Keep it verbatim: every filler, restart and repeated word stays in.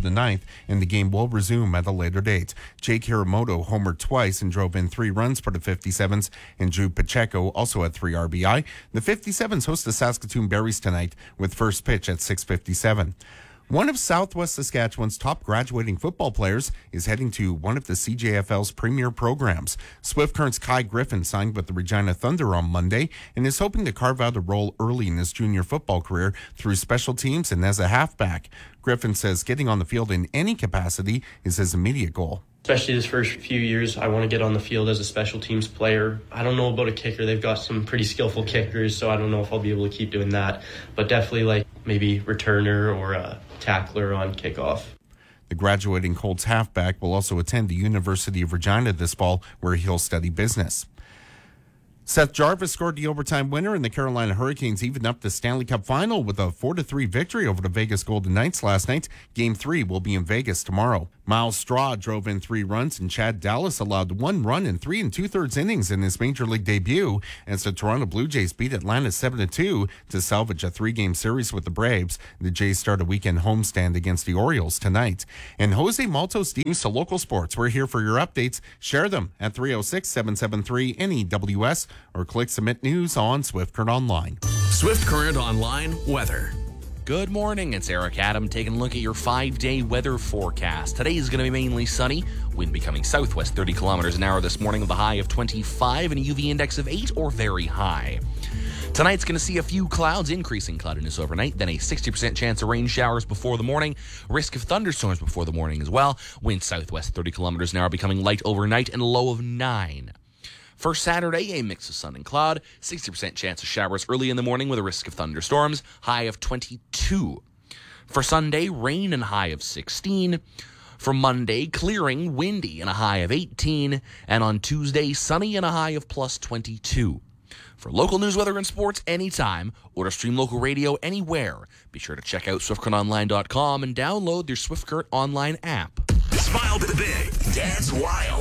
of the ninth, and the game will resume at a later date. Jake Hiramoto homered twice and drove in three runs for the fifty-sevens, and Drew Pacheco also had three R B I. The fifty-sevens host the Saskatoon Berries tonight with first pitch at six fifty-seven. One of Southwest Saskatchewan's top graduating football players is heading to one of the C J F L's premier programs. Swift Current's Kai Griffin signed with the Regina Thunder on Monday and is hoping to carve out a role early in his junior football career through special teams and as a halfback. Griffin says getting on the field in any capacity is his immediate goal. Especially this first few years, I want to get on the field as a special teams player. I don't know about a kicker. They've got some pretty skillful kickers, so I don't know if I'll be able to keep doing that. But definitely like maybe returner or a tackler on kickoff. The graduating Colts halfback will also attend the University of Regina this fall, where he'll study business. Seth Jarvis scored the overtime winner, and the Carolina Hurricanes evened up the Stanley Cup final with a four to three victory over the Vegas Golden Knights last night. Game three will be in Vegas tomorrow. Miles Straw drove in three runs, and Chad Dallas allowed one run in three and two-thirds innings in his Major League debut as the Toronto Blue Jays beat Atlanta seven to two to salvage a three-game series with the Braves. The Jays start a weekend homestand against the Orioles tonight. And Jose Malto Stevens to local sports. We're here for your updates. Share them at three oh six, seven seven three, N E W S or click Submit News on Swift Current Online. Swift Current Online weather. Good morning, it's Eric Adam taking a look at your five-day weather forecast. Today is going to be mainly sunny, wind becoming southwest thirty kilometers an hour this morning with a high of twenty-five and a U V index of eight or very high. Tonight's going to see a few clouds, increasing cloudiness overnight, then a sixty percent chance of rain showers before the morning, risk of thunderstorms before the morning as well, wind southwest thirty kilometers an hour becoming light overnight and a low of nine. For Saturday, a mix of sun and cloud, sixty percent chance of showers early in the morning with a risk of thunderstorms, high of twenty-two. For Sunday, rain and high of sixteen. For Monday, clearing, windy and a high of eighteen. And on Tuesday, sunny and a high of plus twenty-two. For local news, weather, and sports anytime, or to stream local radio anywhere, be sure to check out swift current online dot com and download their Swift Current Online app. Smile big, dance wild.